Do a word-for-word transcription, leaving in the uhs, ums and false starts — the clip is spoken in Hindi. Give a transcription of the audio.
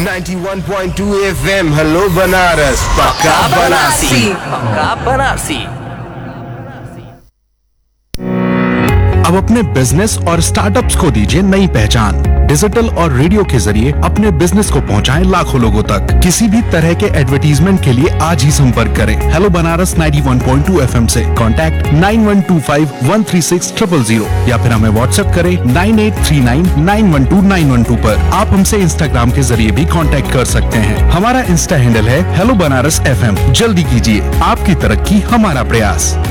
Ninety one point two F M hello Banaras पक्का बनारसी पक्का बनारसी। अब अपने बिजनेस और स्टार्टअप्स को दीजिए नई पहचान। डिजिटल और रेडियो के जरिए अपने बिजनेस को पहुंचाएं लाखों लोगों तक। किसी भी तरह के एडवर्टीजमेंट के लिए आज ही संपर्क करें hello Banaras ninety one point two F M से। Contact nine one two five one three six triple zero या फिर हमें व्हाट्सएप करें nine eight three nine nine one two nine one two पर। आप हमसे इंस्टाग्राम के जरिए भी कॉन्टैक्ट कर सकते हैं। हमारा इंस्टा हैंडल है हेलो बनारस एफ एम। जल्दी कीजिए, आपकी तरक्की हमारा प्रयास।